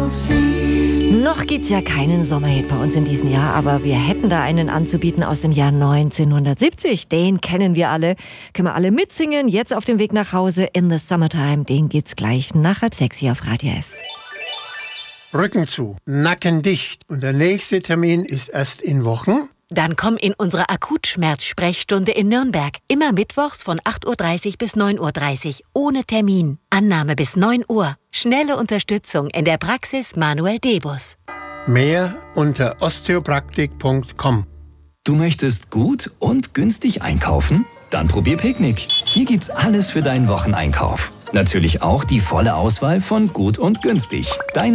Noch gibt's ja keinen Sommerhit bei uns in diesem Jahr, aber wir hätten da einen anzubieten aus dem Jahr 1970. Den kennen wir alle. Können wir alle mitsingen. Jetzt auf dem Weg nach Hause in the Summertime. Den gibt's gleich nach 5:30 hier auf Radio F. Rücken zu, Nacken dicht. Und der nächste Termin ist erst in Wochen. Dann komm in unsere Akutschmerzsprechstunde in Nürnberg. Immer mittwochs von 8:30 Uhr bis 9:30 Uhr. Ohne Termin. Annahme bis 9 Uhr. Schnelle Unterstützung in der Praxis Manuel Debus. Mehr unter osteopraktik.com. Du möchtest gut und günstig einkaufen? Dann probier Picknick. Hier gibt's alles für deinen Wocheneinkauf. Natürlich auch die volle Auswahl von gut und günstig. Deine